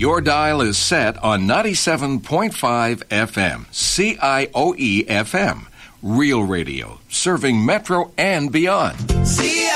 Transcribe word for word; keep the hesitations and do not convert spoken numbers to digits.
Your dial is set on ninety-seven point five F M, C I O E F M. Real radio, serving Metro and beyond.